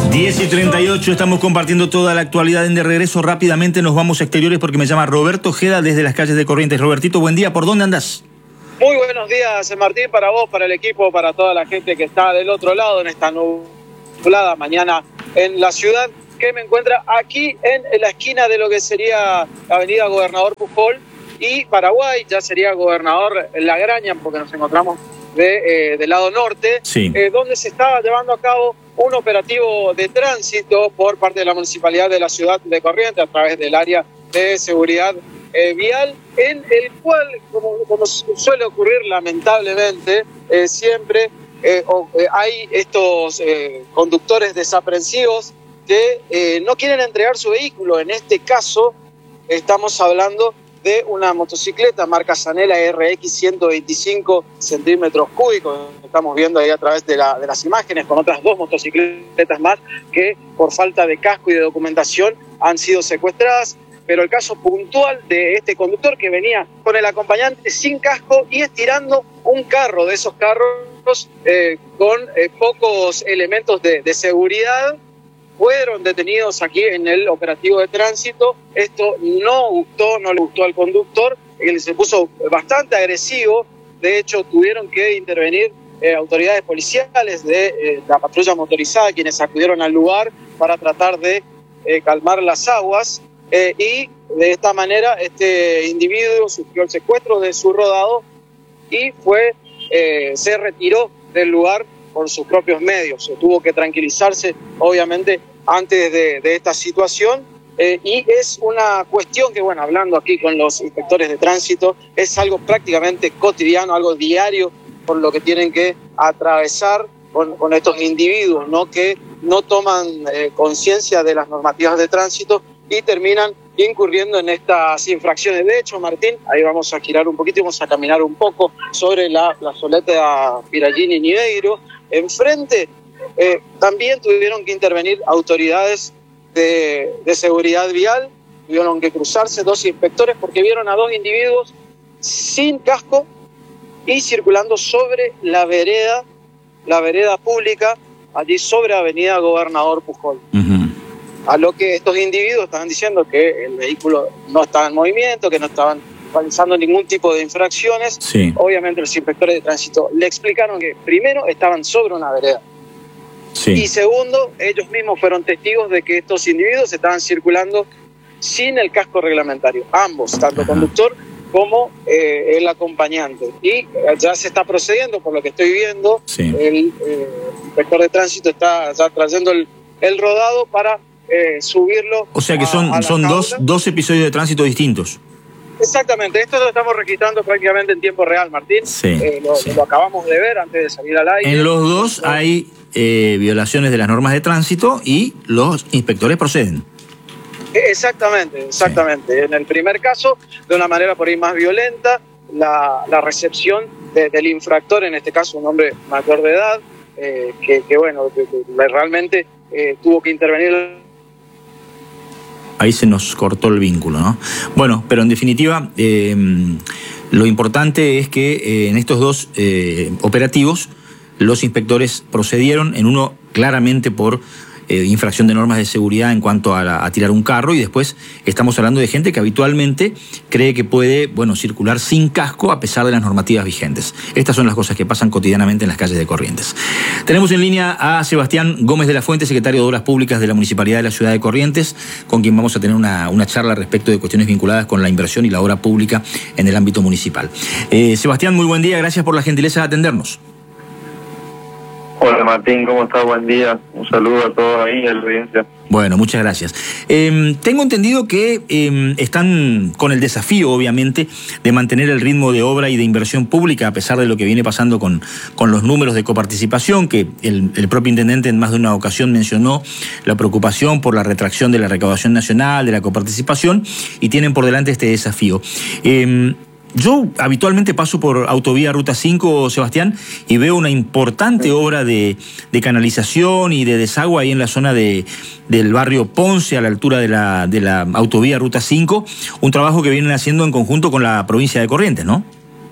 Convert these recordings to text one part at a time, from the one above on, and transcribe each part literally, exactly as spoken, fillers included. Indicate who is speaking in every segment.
Speaker 1: diez y treinta y ocho, estamos compartiendo toda la actualidad. En De regreso rápidamente nos vamos a exteriores porque me llama Roberto Ojeda desde las calles de Corrientes. Robertito, buen día, ¿por dónde andás?
Speaker 2: Muy buenos días, Martín, para vos, para el equipo, para toda la gente que está del otro lado en esta nublada mañana en la ciudad, que me encuentra aquí en la esquina de lo que sería la avenida Gobernador Pujol y Paraguay, ya sería Gobernador Lagraña, porque nos encontramos de, eh, del lado norte,
Speaker 1: sí.
Speaker 2: eh, donde se estaba llevando a cabo un operativo de tránsito por parte de la Municipalidad de la ciudad de Corrientes a través del área de seguridad eh, vial, en el cual, como, como suele ocurrir lamentablemente, eh, siempre eh, o, eh, hay estos eh, conductores desaprensivos que eh, no quieren entregar su vehículo. En este caso estamos hablando de una motocicleta marca Zanela R X ciento veinticinco centímetros cúbicos. Estamos viendo ahí a través de, la, de las imágenes con otras dos motocicletas más que por falta de casco y de documentación han sido secuestradas. Pero el caso puntual de este conductor que venía con el acompañante sin casco y estirando un carro de esos carros eh, con eh, pocos elementos de, de seguridad, fueron detenidos aquí en el operativo de tránsito. Esto no gustó, no le gustó al conductor, él se puso bastante agresivo. De hecho, tuvieron que intervenir eh, autoridades policiales de eh, la patrulla motorizada, quienes acudieron al lugar para tratar de eh, calmar las aguas. Eh, y de esta manera este individuo sufrió el secuestro de su rodado y fue eh, se retiró del lugar por sus propios medios. Tuvo que tranquilizarse, obviamente, antes de, de esta situación, eh, y es una cuestión que, bueno, hablando aquí con los inspectores de tránsito, es algo prácticamente cotidiano, algo diario, por lo que tienen que atravesar con, con estos individuos, ¿no? Que no toman eh, conciencia de las normativas de tránsito y terminan incurriendo en estas infracciones. De hecho, Martín, ahí vamos a girar un poquito y vamos a caminar un poco sobre la plazoleta Piragini Niveiro. Enfrente eh, también tuvieron que intervenir autoridades de, de seguridad vial, tuvieron que cruzarse dos inspectores porque vieron a dos individuos sin casco y circulando sobre la vereda, la vereda pública, allí sobre Avenida Gobernador Pujol. Uh-huh. A lo que estos individuos estaban diciendo que el vehículo no estaba en movimiento, que no estaban realizando ningún tipo de infracciones.
Speaker 1: Sí.
Speaker 2: Obviamente los inspectores de tránsito le explicaron que primero estaban sobre una vereda.
Speaker 1: Sí.
Speaker 2: Y segundo, ellos mismos fueron testigos de que estos individuos estaban circulando sin el casco reglamentario. Ambos, tanto
Speaker 1: Ajá.
Speaker 2: conductor como eh, el acompañante. Y ya se está procediendo, por lo que estoy viendo,
Speaker 1: sí.
Speaker 2: el eh, inspector de tránsito está ya trayendo el, el rodado para eh, subirlo.
Speaker 1: O sea que son,
Speaker 2: a, a
Speaker 1: son dos, dos episodios de tránsito distintos.
Speaker 2: Exactamente, esto lo estamos registrando prácticamente en tiempo real, Martín.
Speaker 1: Sí,
Speaker 2: eh, lo,
Speaker 1: sí.
Speaker 2: lo acabamos de ver antes de salir al aire.
Speaker 1: En los dos hay eh, violaciones de las normas de tránsito y los inspectores proceden.
Speaker 2: Exactamente, exactamente. Sí. En el primer caso, de una manera por ahí más violenta, la, la recepción de, del infractor, en este caso un hombre mayor de edad, eh, que, que bueno, que, que realmente eh, tuvo que intervenir.
Speaker 1: Ahí se nos cortó el vínculo, ¿no? Bueno, pero en definitiva, eh, lo importante es que eh, en estos dos eh, operativos los inspectores procedieron, en uno claramente por eh, infracción de normas de seguridad en cuanto a, la, a tirar un carro, y después estamos hablando de gente que habitualmente cree que puede, bueno, circular sin casco a pesar de las normativas vigentes. Estas son las cosas que pasan cotidianamente en las calles de Corrientes. Tenemos en línea a Sebastián Gómez de la Fuente, secretario de Obras Públicas de la Municipalidad de la Ciudad de Corrientes, con quien vamos a tener una, una charla respecto de cuestiones vinculadas con la inversión y la obra pública en el ámbito municipal. Eh, Sebastián, muy buen día, gracias por la gentileza de atendernos.
Speaker 3: Hola Martín, ¿cómo estás? Buen día. Un saludo a todos ahí, a la audiencia.
Speaker 1: Bueno, muchas gracias. Eh, tengo entendido que eh, están con el desafío, obviamente, de mantener el ritmo de obra y de inversión pública, a pesar de lo que viene pasando con, con los números de coparticipación, que el, el propio intendente en más de una ocasión mencionó la preocupación por la retracción de la recaudación nacional, de la coparticipación, y tienen por delante este desafío. Eh, Yo habitualmente paso por Autovía Ruta cinco, Sebastián, y veo una importante obra de, de canalización y de desagüe ahí en la zona de, del barrio Ponce, a la altura de la, de la Autovía Ruta cinco, un trabajo que vienen haciendo en conjunto con la provincia de Corrientes, ¿no?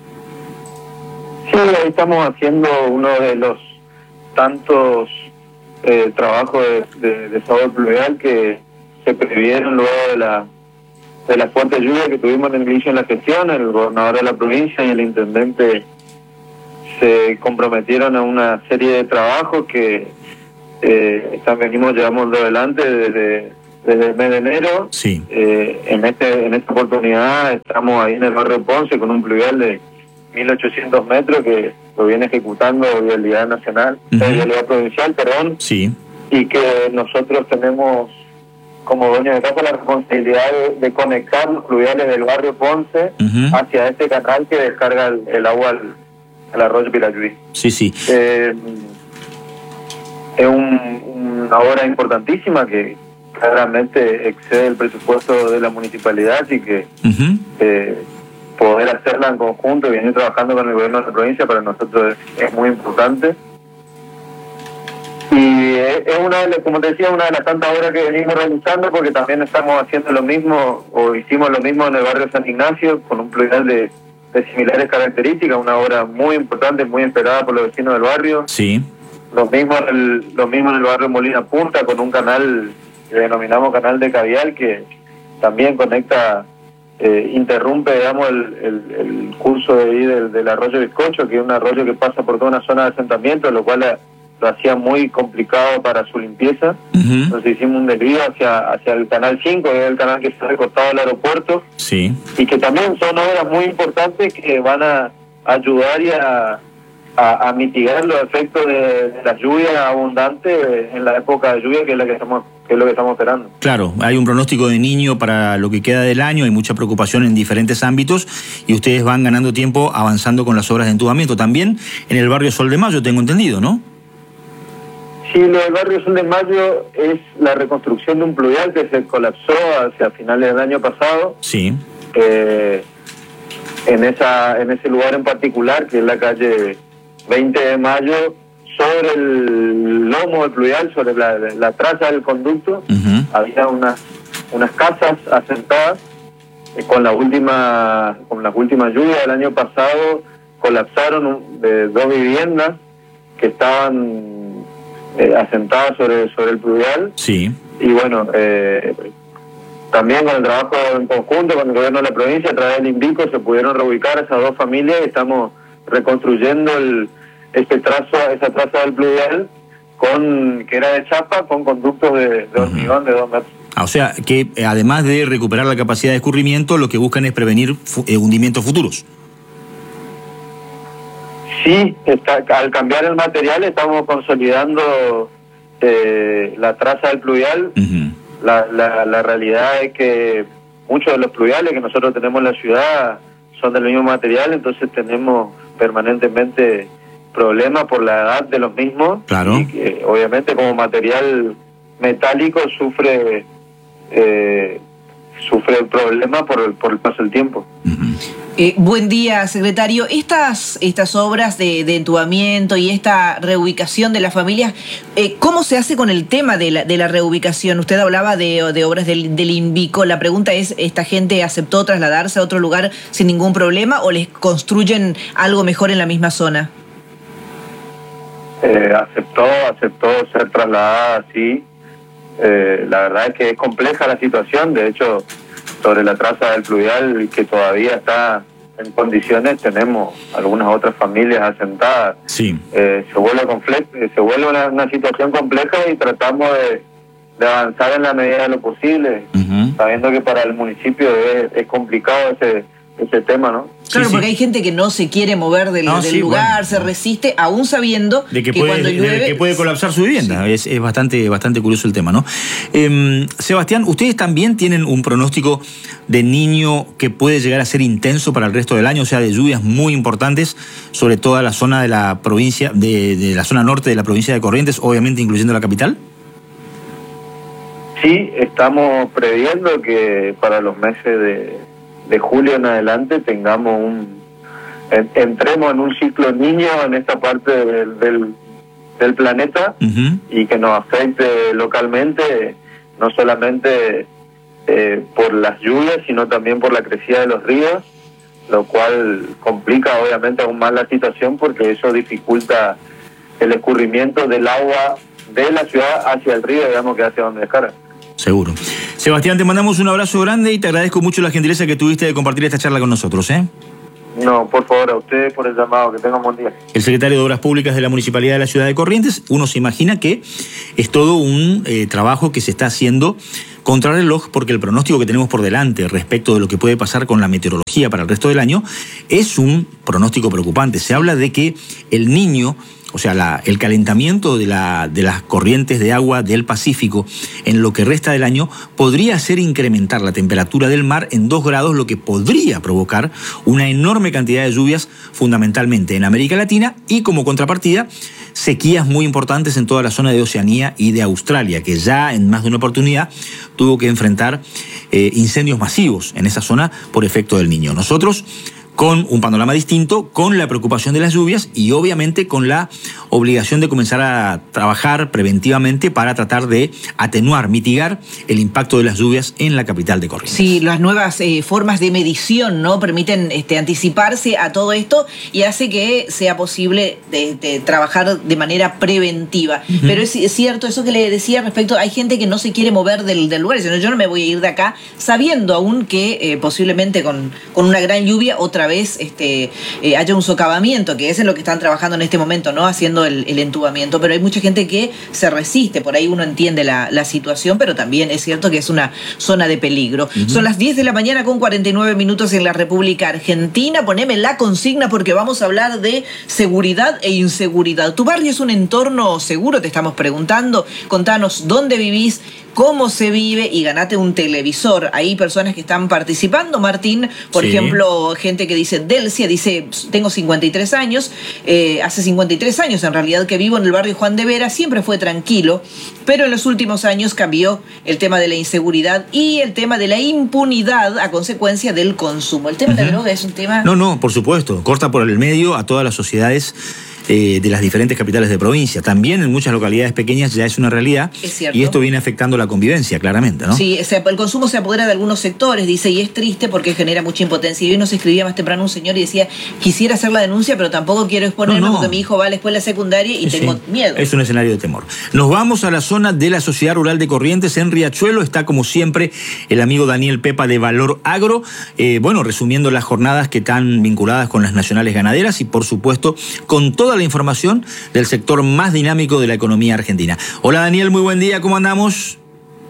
Speaker 3: Sí, ahí estamos haciendo uno de los tantos eh, trabajo de, de desagüe pluvial que se previeron luego de la de la fuerte lluvia que tuvimos en el inicio en la gestión. El gobernador de la provincia y el intendente se comprometieron a una serie de trabajos que eh, también venimos llevando adelante desde, desde el mes de enero.
Speaker 1: Sí.
Speaker 3: Eh, en este en esta oportunidad estamos ahí en el barrio Ponce con un pluvial de mil ochocientos metros que lo viene ejecutando Vialidad Nacional, uh-huh. Vialidad Provincial, perdón.
Speaker 1: Sí.
Speaker 3: Y que nosotros tenemos como dueños de casa la responsabilidad de, de conectar los pluviales del barrio Ponce uh-huh. hacia este canal que descarga el, el agua al, al arroyo Pirayuí.
Speaker 1: Sí, sí.
Speaker 3: Eh, es un, una obra importantísima que claramente excede el presupuesto de la municipalidad y que uh-huh. eh, poder hacerla en conjunto y venir trabajando con el gobierno de la provincia para nosotros es, es muy importante. Y es una de las, como te decía, una de las tantas obras que venimos realizando, porque también estamos haciendo lo mismo, o hicimos lo mismo en el barrio San Ignacio, con un pluvial de, de similares características, una obra muy importante, muy esperada por los vecinos del barrio.
Speaker 1: Sí.
Speaker 3: Lo mismo en el, lo mismo en el barrio Molina Punta, con un canal que denominamos Canal de Cavial, que también conecta, eh, interrumpe, digamos, el, el, el curso de ahí del, del arroyo Bizcocho, que es un arroyo que pasa por toda una zona de asentamiento, lo cual lo hacía muy complicado para su limpieza. Uh-huh. Entonces hicimos un desvío hacia hacia el Canal cinco, que es el canal que está al costado del aeropuerto.
Speaker 1: Sí.
Speaker 3: Y que también son obras muy importantes que van a ayudar y a, a, a mitigar los efectos de, de las lluvias abundantes en la época de lluvia, que es la que estamos que es lo que estamos esperando.
Speaker 1: Claro, hay un pronóstico de niño para lo que queda del año, hay mucha preocupación en diferentes ámbitos y ustedes van ganando tiempo avanzando con las obras de entubamiento. También en el barrio Sol de Mayo, tengo entendido, ¿no?
Speaker 3: Sí, lo del barrio Sol de Mayo es la reconstrucción de un pluvial que se colapsó hacia finales del año pasado.
Speaker 1: Sí.
Speaker 3: Eh, en esa en ese lugar en particular, que es la calle veinte de mayo, sobre el lomo del pluvial, sobre la, la traza del conducto, uh-huh. había unas unas casas asentadas. Eh, con la última con las últimas lluvias del año pasado colapsaron un, de dos viviendas que estaban Eh, asentadas sobre sobre el pluvial.
Speaker 1: Sí.
Speaker 3: Y bueno, eh, también con el trabajo en conjunto con el gobierno de la provincia, a través del INVICO, se pudieron reubicar esas dos familias y estamos reconstruyendo el este trazo, esa traza del pluvial, con que era de chapa, con conductos de, de hormigón de dos metros.
Speaker 1: Ah, o sea, que eh, además de recuperar la capacidad de escurrimiento, lo que buscan es prevenir fu- eh, hundimientos futuros.
Speaker 3: Sí, está, al cambiar el material estamos consolidando eh, la traza del pluvial. Uh-huh. La, la, la realidad es que muchos de los pluviales que nosotros tenemos en la ciudad son del mismo material, entonces tenemos permanentemente problemas por la edad de los mismos.
Speaker 1: Claro.
Speaker 3: Y que obviamente como material metálico sufre eh, sufre problemas por el, por el paso del tiempo.
Speaker 1: Uh-huh.
Speaker 4: Eh, buen día, secretario. Estas, estas obras de, de entubamiento y esta reubicación de las familias, eh, ¿cómo se hace con el tema de la, de la reubicación? Usted hablaba de, de obras del, del INVICO. La pregunta es, ¿esta gente aceptó trasladarse a otro lugar sin ningún problema o les construyen algo mejor en la misma zona?
Speaker 3: Eh, aceptó, aceptó ser trasladada, sí. Eh, la verdad es que es compleja la situación. De hecho, sobre la traza del pluvial, que todavía está en condiciones, tenemos algunas otras familias asentadas.
Speaker 1: Sí.
Speaker 3: Eh, se vuelve confle- se vuelve una, una situación compleja y tratamos de, de avanzar en la medida de lo posible, uh-huh. sabiendo que para el municipio es, es complicado ese ese tema, ¿no?
Speaker 4: Claro,
Speaker 1: sí,
Speaker 4: porque
Speaker 1: sí.
Speaker 4: hay gente que no se quiere mover del,
Speaker 1: no,
Speaker 4: del
Speaker 1: sí,
Speaker 4: lugar,
Speaker 1: bueno,
Speaker 4: se resiste, aún sabiendo
Speaker 1: de que,
Speaker 4: que
Speaker 1: puede,
Speaker 4: cuando llueve...
Speaker 1: de que puede colapsar su vivienda. Sí. Es, es bastante, bastante curioso el tema, ¿no? Eh, Sebastián, ¿ustedes también tienen un pronóstico de niño que puede llegar a ser intenso para el resto del año? O sea, de lluvias muy importantes sobre toda la zona de la provincia, de, de la zona norte de la provincia de Corrientes, obviamente incluyendo la capital.
Speaker 3: Sí, estamos previendo que para los meses de... de julio en adelante tengamos un en, entremos en un ciclo niño en esta parte del, del, del planeta, uh-huh. y que nos afecte localmente, no solamente eh, por las lluvias, sino también por la crecida de los ríos, lo cual complica obviamente aún más la situación, porque eso dificulta el escurrimiento del agua de la ciudad hacia el río, digamos que hacia donde descarga.
Speaker 1: Seguro. Sebastián, te mandamos un abrazo grande y te agradezco mucho la gentileza que tuviste de compartir esta charla con nosotros, ¿eh?
Speaker 3: No, por favor, a ustedes por el llamado, que tengan un buen día.
Speaker 1: El secretario de Obras Públicas de la Municipalidad de la Ciudad de Corrientes, uno se imagina que es todo un eh, trabajo que se está haciendo contrarreloj, porque el pronóstico que tenemos por delante respecto de lo que puede pasar con la meteorología para el resto del año es un pronóstico preocupante. Se habla de que el Niño, o sea, la, el calentamiento de, la, de las corrientes de agua del Pacífico en lo que resta del año podría hacer incrementar la temperatura del mar en dos grados, lo que podría provocar una enorme cantidad de lluvias, fundamentalmente en América Latina, y como contrapartida, sequías muy importantes en toda la zona de Oceanía y de Australia, que ya en más de una oportunidad tuvo que enfrentar eh, incendios masivos en esa zona por efecto del Niño. Nosotros, con un panorama distinto, con la preocupación de las lluvias y obviamente con la obligación de comenzar a trabajar preventivamente para tratar de atenuar, mitigar el impacto de las lluvias en la capital de Corrientes.
Speaker 4: Sí, las nuevas eh, formas de medición, ¿no?, permiten este, anticiparse a todo esto y hace que sea posible de, de trabajar de manera preventiva. Uh-huh. Pero es, es cierto eso que le decía respecto, hay gente que no se quiere mover del, del lugar, sino yo no me voy a ir de acá sabiendo aún que eh, posiblemente con, con una gran lluvia otra vez este, eh, haya un socavamiento, que es en lo que están trabajando en este momento, ¿no?, haciendo el, el entubamiento, pero hay mucha gente que se resiste, por ahí uno entiende la, la situación, pero también es cierto que es una zona de peligro. Uh-huh. Son las diez de la mañana con cuarenta y nueve minutos en la República Argentina. Poneme la consigna porque vamos a hablar de seguridad e inseguridad. ¿Tu barrio es un entorno seguro? Te estamos preguntando. Contanos dónde vivís, cómo se vive y ganate un televisor. Hay personas que están participando, Martín, por sí. ejemplo, gente que dice, Delcia, dice, tengo cincuenta y tres años, eh, hace cincuenta y tres años en realidad que vivo en el barrio Juan de Vera, siempre fue tranquilo, pero en los últimos años cambió el tema de la inseguridad y el tema de la impunidad a consecuencia del consumo. ¿El tema uh-huh. de la droga es un tema?
Speaker 1: No, no, por supuesto, corta por el medio a todas las sociedades Eh, de las diferentes capitales de provincia. También en muchas localidades pequeñas ya es una realidad.
Speaker 4: Es cierto.
Speaker 1: Y esto viene afectando la convivencia, claramente, ¿no?
Speaker 4: Sí, o sea, el consumo se apodera de algunos sectores, dice, y es triste porque genera mucha impotencia. Y hoy nos escribía más temprano un señor y decía, quisiera hacer la denuncia, pero tampoco quiero exponerme no, no. porque mi hijo va a la escuela secundaria y sí, tengo sí. miedo.
Speaker 1: Es un escenario de temor. Nos vamos a la zona de la Sociedad Rural de Corrientes, en Riachuelo. Está, como siempre, el amigo Daniel Pepa de Valor Agro. Eh, bueno, resumiendo las jornadas que están vinculadas con las nacionales ganaderas y, por supuesto, con toda la información del sector más dinámico de la economía argentina. Hola Daniel, muy buen día, ¿cómo andamos?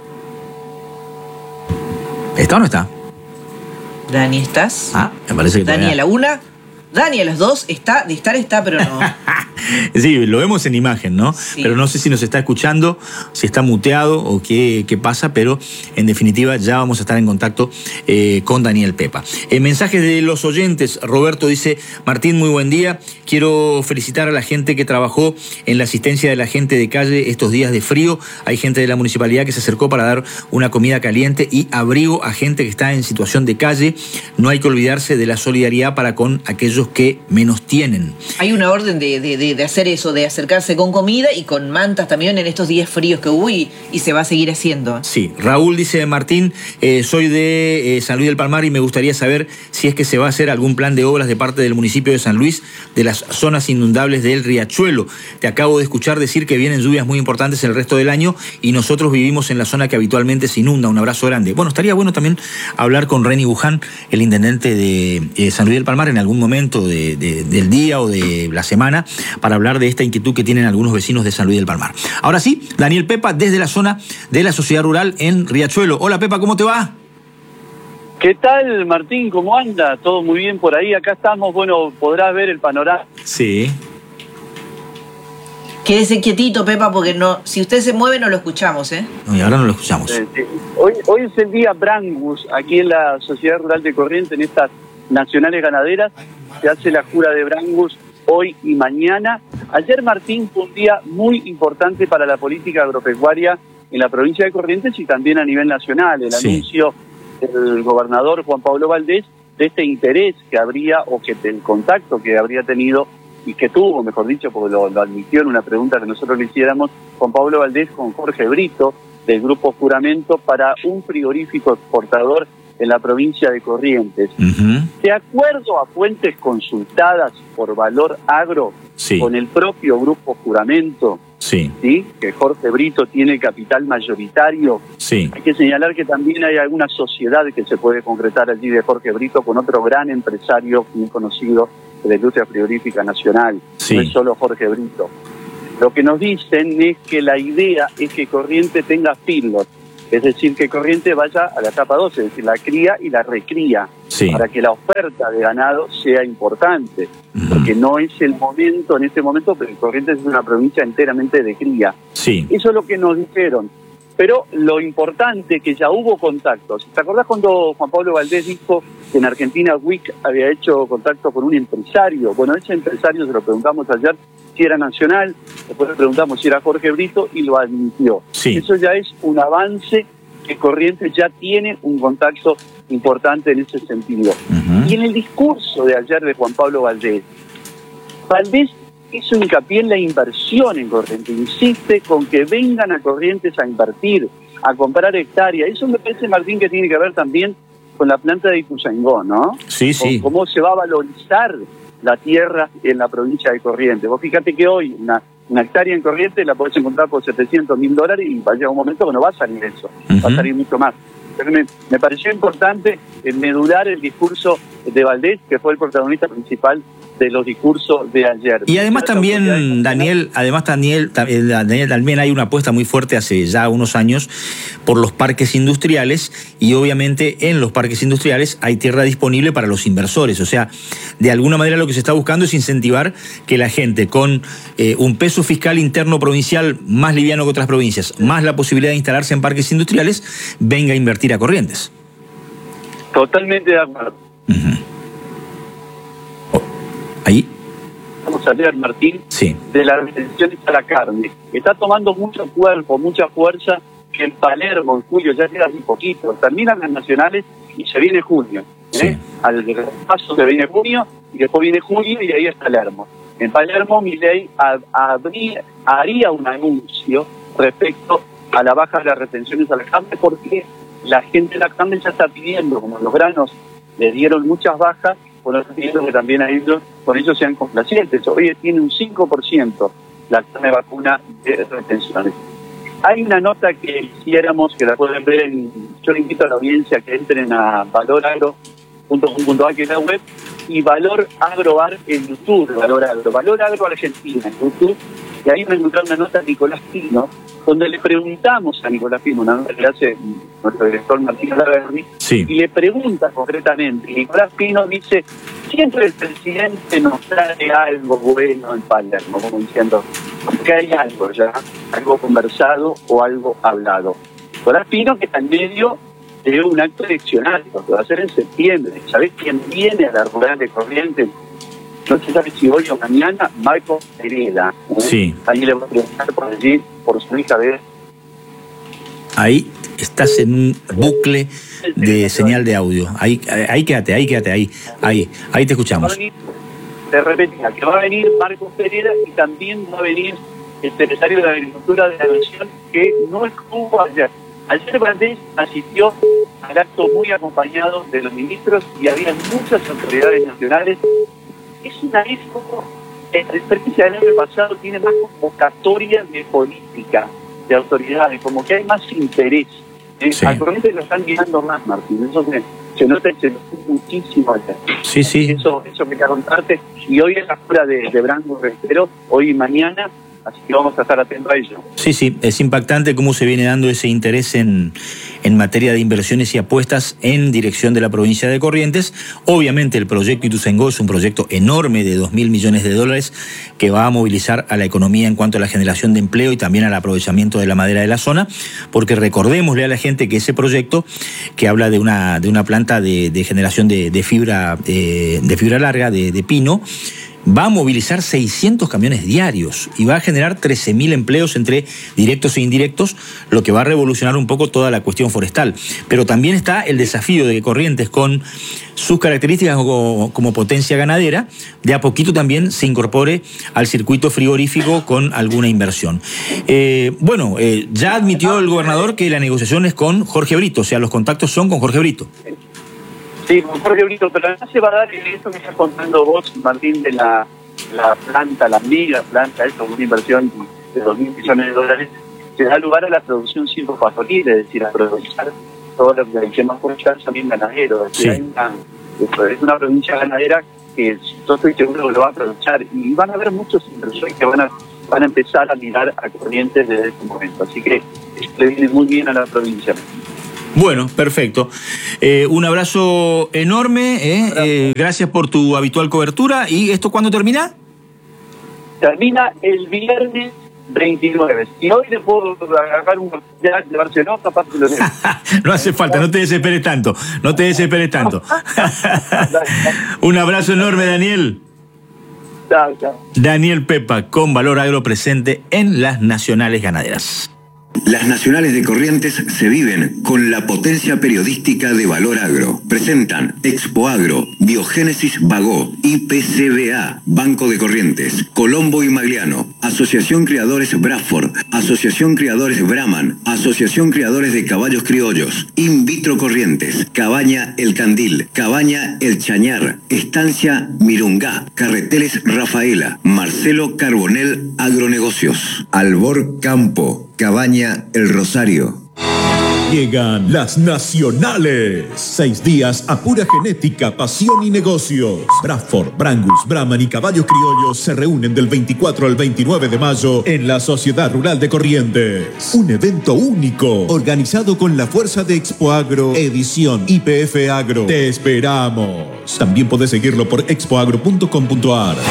Speaker 1: ¿Está o no está?
Speaker 4: Dani, ¿estás?
Speaker 1: Ah, me parece que
Speaker 4: Dani a la una, Dani a las dos, está, de estar está, pero no.
Speaker 1: Sí, lo vemos en imagen, ¿no? Sí. Pero no sé si nos está escuchando, si está muteado o qué, qué pasa, pero en definitiva ya vamos a estar en contacto eh, con Daniel Pepa. En mensajes de los oyentes, Roberto dice, Martín, muy buen día. Quiero felicitar a la gente que trabajó en la asistencia de la gente de calle estos días de frío. Hay gente de la municipalidad que se acercó para dar una comida caliente y abrigo a gente que está en situación de calle. No hay que olvidarse de la solidaridad para con aquellos que menos tienen.
Speaker 4: Hay una orden de, de, de, de hacer eso, de acercarse con comida y con mantas también en estos días fríos que hubo y, y se va a seguir haciendo.
Speaker 1: Sí, Raúl dice, Martín, eh, soy de eh, San Luis del Palmar y me gustaría saber si es que se va a hacer algún plan de obras de parte del municipio de San Luis de las zonas inundables del Riachuelo. Te acabo de escuchar decir que vienen lluvias muy importantes el resto del año y nosotros vivimos en la zona que habitualmente se inunda. Un abrazo grande. Bueno, estaría bueno también hablar con Reni Buján, el intendente de eh, San Luis del Palmar, en algún momento de, de, del día o de la semana, para hablar de esta inquietud que tienen algunos vecinos de San Luis del Palmar. Ahora sí, Daniel Pepa, desde la zona de la Sociedad Rural en Riachuelo. Hola Pepa, ¿cómo te va?
Speaker 5: ¿Qué tal, Martín? ¿Cómo anda? ¿Todo muy bien por ahí? Acá estamos, bueno, podrás ver el panorama.
Speaker 1: Sí.
Speaker 4: Quédese quietito, Pepa, porque no, si usted se mueve no lo escuchamos, ¿eh?
Speaker 1: No, y ahora no lo escuchamos.
Speaker 5: Eh, sí. Hoy, hoy es el día Brangus, aquí en la Sociedad Rural de Corrientes, en estas nacionales ganaderas. Se hace la jura de Brangus hoy y mañana. Ayer, Martín, fue un día muy importante para la política agropecuaria en la provincia de Corrientes y también a nivel nacional. El sí. anuncio del gobernador Juan Pablo Valdés de este interés que habría, o que del contacto que habría tenido y que tuvo, mejor dicho, porque lo, lo admitió en una pregunta que nosotros le hiciéramos, Juan Pablo Valdés con Jorge Brito, del Grupo Juramento, para un frigorífico exportador en la provincia de Corrientes. Uh-huh. De acuerdo a fuentes consultadas por Valor Agro, sí. con el propio Grupo Juramento,
Speaker 1: Sí.
Speaker 5: ¿sí? Que Jorge Brito tiene capital mayoritario.
Speaker 1: Sí.
Speaker 5: Hay que señalar que también hay alguna sociedad que se puede concretar allí de Jorge Brito con otro gran empresario bien conocido de la industria frigorífica nacional.
Speaker 1: Sí.
Speaker 5: No es solo Jorge Brito. Lo que nos dicen es que la idea es que Corrientes tenga feedlot, es decir, que Corrientes vaya a la etapa dos, es decir, la cría y la recría,
Speaker 1: sí.
Speaker 5: para que la oferta de ganado sea importante, uh-huh. porque no es el momento, en este momento, pero Corrientes es una provincia enteramente de cría.
Speaker 1: Sí.
Speaker 5: Eso es lo que nos dijeron. Pero lo importante es que ya hubo contactos. ¿Te acordás cuando Juan Pablo Valdés dijo que en Argentina W I C había hecho contacto con un empresario? Bueno, ese empresario se lo preguntamos ayer si era nacional, después le preguntamos si era Jorge Brito y lo admitió.
Speaker 1: Sí.
Speaker 5: Eso ya es un avance que Corrientes ya tiene un contacto importante en ese sentido. Uh-huh. Y en el discurso de ayer de Juan Pablo Valdés, Valdés hizo hincapié en la inversión en Corrientes, insiste con que vengan a Corrientes a invertir, a comprar hectáreas. Eso me parece, Martín, que tiene que ver también con la planta de Ituzaingó, ¿no?
Speaker 1: Sí, sí.
Speaker 5: Con cómo se va a valorizar la tierra en la provincia de Corrientes. Vos fíjate que hoy una, una hectárea en Corrientes la podés encontrar por setecientos mil dólares y va a llegar un momento que no va a salir eso, uh-huh. va a salir mucho más. Pero me, me pareció importante medular el discurso de Valdés, que fue el protagonista principal de los discursos de ayer.
Speaker 1: Y además también, Daniel, además Daniel, Daniel, también hay una apuesta muy fuerte hace ya unos años por los parques industriales, y obviamente en los parques industriales hay tierra disponible para los inversores. O sea, de alguna manera lo que se está buscando es incentivar que la gente con eh, un peso fiscal interno provincial más liviano que otras provincias, más la posibilidad de instalarse en parques industriales, venga a invertir a Corrientes.
Speaker 5: Totalmente de acuerdo.
Speaker 1: Uh-huh. Ahí.
Speaker 5: Vamos a ver, Martín,
Speaker 1: sí.
Speaker 5: de las retenciones a la carne. Está tomando mucho cuerpo, mucha fuerza, que en Palermo, en julio, ya queda muy poquito. Terminan las nacionales y se viene junio. ¿eh?
Speaker 1: Sí.
Speaker 5: Al paso se viene junio y después viene julio y ahí es Palermo. En Palermo, Milei habría, haría un anuncio respecto a la baja de las retenciones a la carne, porque la gente de la carne ya está pidiendo, como los granos le dieron muchas bajas, bueno, pidiendo que también a ellos, con ellos sean complacientes. Hoy tiene un cinco por ciento la carne vacuna de retenciones. Hay una nota que quisiéramos, que la pueden ver en, yo le invito a la audiencia que entren a valor agro punto com punto a, que es la web, y Valor Agro Ar en YouTube, Valor Agro, Valor Agro Argentina en YouTube, y ahí me encontré una nota de Nicolás Pino, donde le preguntamos a Nicolás Pino, una nota que hace nuestro director Martín Alaverri,
Speaker 1: sí.
Speaker 5: y le pregunta concretamente, y Nicolás Pino dice, siempre el presidente nos trae algo bueno en Palermo, como diciendo, que hay algo ya, algo conversado o algo hablado. Nicolás Pino, que está en medio de un acto eleccionario, que va a ser en septiembre. ¿Sabés quién viene a la rural de Corrientes? No se sabe si hoy o mañana, Marco Pereda. ¿eh?
Speaker 1: Sí.
Speaker 5: Ahí le voy a preguntar por allí, por su hija de...
Speaker 1: Ahí estás en un bucle de señal de audio. Ahí, ahí quédate, ahí quédate, ahí, ahí, ahí te escuchamos.
Speaker 5: Te repetía, que va a venir Marcos Pereira y también va a venir el secretario de la Agricultura de la Nación, que no estuvo ayer. Ayer Valdés asistió al acto muy acompañado de los ministros y había muchas autoridades nacionales. Es una época, la experiencia del año pasado tiene más convocatoria de política, de autoridades, como que hay más interés. ¿eh?
Speaker 1: Sí.
Speaker 5: Al Corrientes lo están guiando más, Martín. Eso se, se nota y se nota muchísimo ayer.
Speaker 1: Sí, sí.
Speaker 5: Eso, eso quería contarte. Y hoy es la cura de, de Branco Restero, hoy y mañana. Así que vamos a estar atentos a ello.
Speaker 1: Sí, sí, es impactante cómo se viene dando ese interés en, en materia de inversiones y apuestas en dirección de la provincia de Corrientes. Obviamente el proyecto Ituzaingó es un proyecto enorme de dos mil millones de dólares que va a movilizar a la economía en cuanto a la generación de empleo y también al aprovechamiento de la madera de la zona, porque recordémosle a la gente que ese proyecto, que habla de una, de una planta de, de generación de, de, fibra, eh, de fibra larga, de, de pino, va a movilizar seiscientos camiones diarios y va a generar trece mil empleos entre directos e indirectos, lo que va a revolucionar un poco toda la cuestión forestal. Pero también está el desafío de que Corrientes, con sus características como, como potencia ganadera, de a poquito también se incorpore al circuito frigorífico con alguna inversión. Eh, bueno, eh, ya admitió el gobernador que la negociación es con Jorge Brito, o sea, los contactos son con Jorge Brito.
Speaker 5: Sí, con Jorge Brito, pero además se va a dar esto que estás contando vos, Martín, de la, la planta, la mega planta, eso, una inversión de dos mil millones de dólares, se da lugar a la producción silvopastoril, es decir, a aprovechar todo lo que hay más aprovechar también ganadero. Es, decir,
Speaker 1: Sí.
Speaker 5: hay una, es una provincia ganadera que yo estoy seguro que lo va a aprovechar y van a haber muchos inversores que van a, van a empezar a mirar a Corrientes desde este momento. Así que esto le viene muy bien a la provincia.
Speaker 1: Bueno, perfecto. Eh, un abrazo enorme, ¿eh? Eh, gracias por tu habitual cobertura. ¿Y esto cuándo termina?
Speaker 5: Termina el viernes veintinueve. Y hoy le puedo agarrar un ya de Barcelona, aparte lo dejo.
Speaker 1: No hace falta, no te desesperes tanto. No te desesperes tanto. Un abrazo enorme, Daniel.
Speaker 5: Chao, chao.
Speaker 1: Daniel Pepa, con Valor Agro presente en las Nacionales Ganaderas.
Speaker 6: Las Nacionales de Corrientes se viven con la potencia periodística de Valor Agro. Presentan Expo Agro, Biogénesis Bagó, I P C B A, Banco de Corrientes, Colombo y Magliano, Asociación Criadores Bradford, Asociación Criadores Brahman, Asociación Criadores de Caballos Criollos, In Vitro Corrientes, Cabaña El Candil, Cabaña El Chañar, Estancia Mirungá, Carreteles Rafaela, Marcelo Carbonel Agronegocios, Albor Campo, Cabaña El Rosario.
Speaker 7: Llegan las Nacionales. Seis días a pura genética, pasión y negocios. Bradford, Brangus, Brahman y Caballos Criollos se reúnen del veinticuatro al veintinueve de mayo en la Sociedad Rural de Corrientes. Un evento único, organizado con la fuerza de Expo Agro, edición I P F Agro. Te esperamos. También podés seguirlo por expoagro punto com punto a r.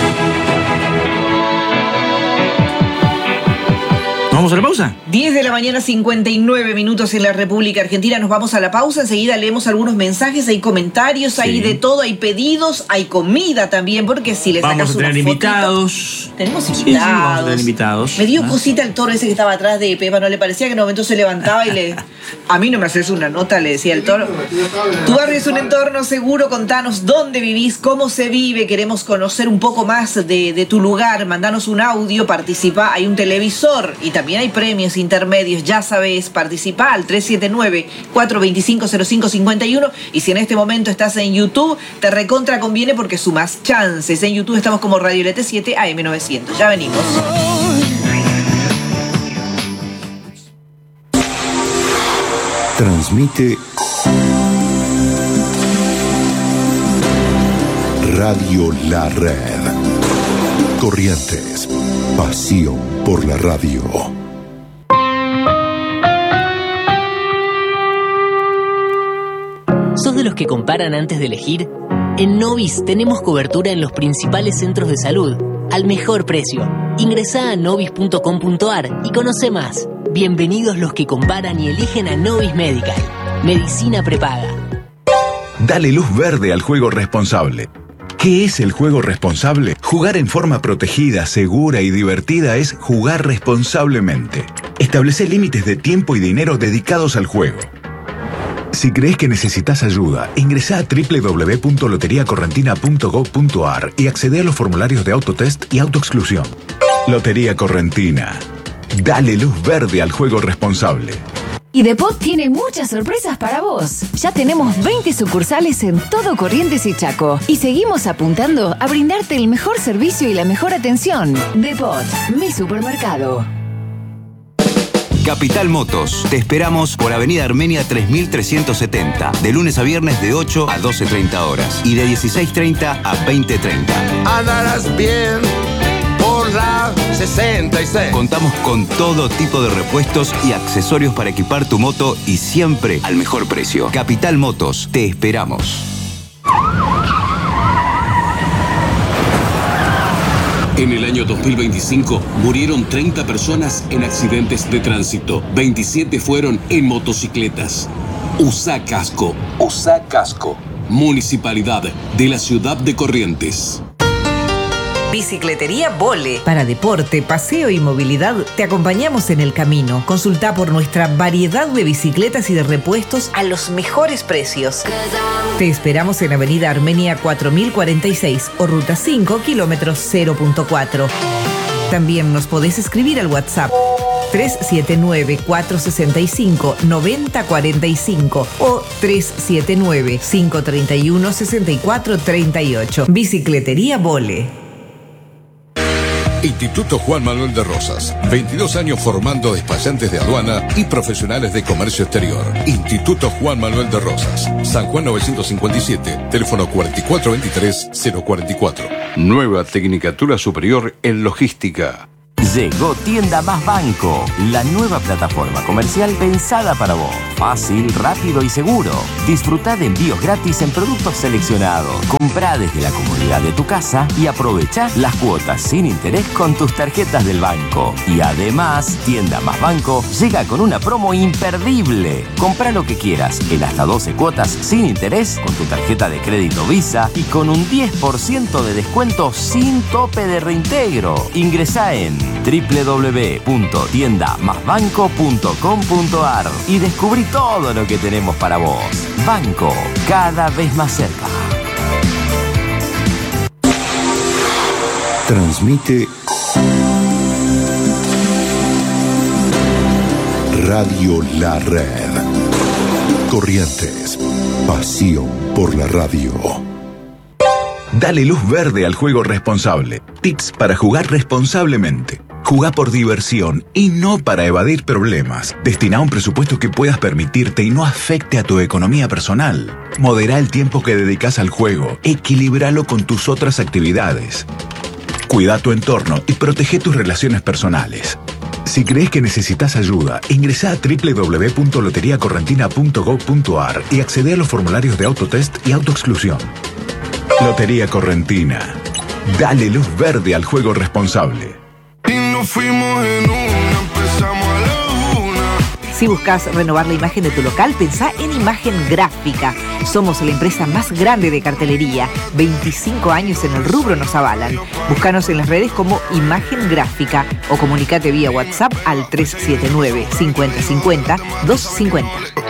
Speaker 1: ¿Vamos a la pausa?
Speaker 4: diez de la mañana, cincuenta y nueve minutos en la República Argentina. Nos vamos a la pausa. Enseguida leemos algunos mensajes, hay comentarios,
Speaker 1: Sí.
Speaker 4: hay de todo, hay pedidos, hay comida también, porque si le sacas
Speaker 1: Vamos a
Speaker 4: una
Speaker 1: tener
Speaker 4: fotito-
Speaker 1: invitados.
Speaker 4: Tenemos
Speaker 1: Sí, sí,
Speaker 4: invitados.
Speaker 1: vamos a tener invitados.
Speaker 4: Me dio
Speaker 1: ¿Ah?
Speaker 4: cosita el toro ese que estaba atrás de Pepa, ¿no le parecía que en un momento se levantaba y le... A mí no me haces una nota, le decía el toro. Tu barrio es un entorno seguro, contanos dónde vivís, cómo se vive, queremos conocer un poco más de, de tu lugar, mandanos un audio, participa, hay un televisor y también hay premios intermedios, ya sabes, participa al tres siete nueve, cuatro dos cinco, cero cinco cinco uno y si en este momento estás en YouTube, te recontra conviene porque sumas chances. En YouTube estamos como Radio L T siete A M novecientos. Ya venimos.
Speaker 8: Transmite Radio La Red. Corrientes, pasión por la radio.
Speaker 9: ¿Sos de los que comparan antes de elegir? En Novis tenemos cobertura en los principales centros de salud, al mejor precio. Ingresá a novis punto com punto a r y conoce más. Bienvenidos los que comparan y eligen a Novis Medical. Medicina prepaga.
Speaker 10: Dale luz verde al juego responsable. ¿Qué es el juego responsable? Jugar en forma protegida, segura y divertida es jugar responsablemente. Establece límites de tiempo y dinero dedicados al juego. Si crees que necesitas ayuda, ingresá a doble u doble u doble u punto lotería correntina punto gob punto a r y accede a los formularios de autotest y autoexclusión. Lotería Correntina. Dale luz verde al juego responsable.
Speaker 11: Y Depot tiene muchas sorpresas para vos. Ya tenemos veinte sucursales en todo Corrientes y Chaco. Y seguimos apuntando a brindarte el mejor servicio y la mejor atención. Depot, mi supermercado.
Speaker 12: Capital Motos. Te esperamos por Avenida Armenia tres mil trescientos setenta. De lunes a viernes de ocho a doce treinta horas. Y de dieciséis treinta a veinte treinta.
Speaker 13: Andarás bien por la sesenta y seis.
Speaker 12: Contamos con todo tipo de repuestos y accesorios para equipar tu moto y siempre al mejor precio. Capital Motos. Te esperamos.
Speaker 14: En el año dos mil veinticinco murieron treinta personas en accidentes de tránsito. veintisiete fueron en motocicletas. Usá casco. Usá casco. Municipalidad de la Ciudad de Corrientes.
Speaker 15: Bicicletería Vole. Para deporte, paseo y movilidad, te acompañamos en el camino. Consulta por nuestra variedad de bicicletas y de repuestos a los mejores precios. Te esperamos en Avenida Armenia cuatro mil cuarenta y seis o Ruta cinco, kilómetros cero punto cuatro. También nos podés escribir al WhatsApp tres siete nueve, cuatro seis cinco, nueve cero cuatro cinco o tres siete nueve, cinco tres uno, seis cuatro tres ocho. Bicicletería Vole.
Speaker 16: Instituto Juan Manuel de Rosas. veintidós años formando despachantes de aduana y profesionales de comercio exterior. Instituto Juan Manuel de Rosas. San Juan novecientos cincuenta y siete. Teléfono cuatro cuatro veintitrés cero cuarenta y cuatro. Nueva Tecnicatura Superior en Logística.
Speaker 17: Llegó Tienda Más Banco, la nueva plataforma comercial pensada para vos. Fácil, rápido y seguro. Disfrutá de envíos gratis en productos seleccionados. Comprá desde la comodidad de tu casa y aprovechá las cuotas sin interés con tus tarjetas del banco. Y además, Tienda Más Banco llega con una promo imperdible. Comprá lo que quieras en hasta doce cuotas sin interés con tu tarjeta de crédito Visa y con un diez por ciento de descuento sin tope de reintegro. Ingresá en doble u doble u doble u punto tienda más banco punto com punto a r y descubrí todo lo que tenemos para vos. Banco, cada vez más cerca.
Speaker 8: Transmite Radio La Red. Corrientes, pasión por la radio.
Speaker 10: Dale luz verde al juego responsable. Tips para jugar responsablemente. Jugá por diversión y no para evadir problemas. Destina un presupuesto que puedas permitirte y no afecte a tu economía personal. Moderá el tiempo que dedicas al juego. Equilíbralo con tus otras actividades. Cuida tu entorno y protege tus relaciones personales. Si crees que necesitas ayuda, ingresa a doble u doble u doble u punto lotería correntina punto gob punto a r y accede a los formularios de autotest y autoexclusión. Lotería Correntina. Dale luz verde al juego responsable.
Speaker 13: Y nos fuimos en una, empezamos a la una.
Speaker 15: Si buscas renovar la imagen de tu local, pensá en Imagen Gráfica. Somos la empresa más grande de cartelería. veinticinco años en el rubro nos avalan. Búscanos en las redes como Imagen Gráfica o comunicate vía WhatsApp al tres siete nueve, cincuenta cincuenta, doscientos cincuenta.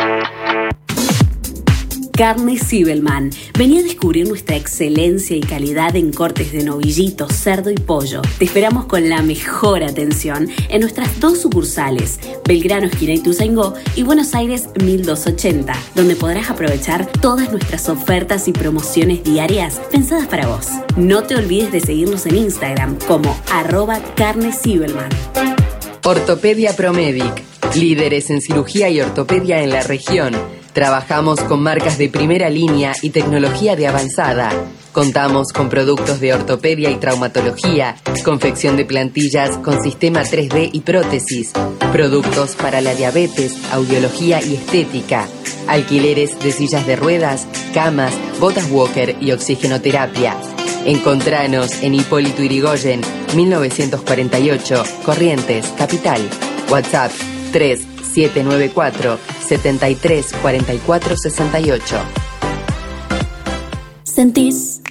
Speaker 18: Carnes Zibelman. Vení a descubrir nuestra excelencia y calidad en cortes de novillito, cerdo y pollo. Te esperamos con la mejor atención en nuestras dos sucursales, Belgrano, esquina Ituzaingó, y Buenos Aires mil doscientos ochenta, donde podrás aprovechar todas nuestras ofertas y promociones diarias pensadas para vos. No te olvides de seguirnos en Instagram como arroba Carnes Zibelman.
Speaker 19: Ortopedia Promedic, líderes en cirugía y ortopedia en la región. Trabajamos con marcas de primera línea y tecnología de avanzada. Contamos con productos de ortopedia y traumatología, confección de plantillas con sistema tres D y prótesis, productos para la diabetes, audiología y estética, alquileres de sillas de ruedas, camas, botas walker y oxigenoterapia. Encontranos en Hipólito Yrigoyen, mil novecientos cuarenta y ocho, Corrientes, Capital. WhatsApp tres siete nueve cuatro, setenta y tres, cuarenta y cuatro, sesenta y ocho.
Speaker 18: ¿Sentís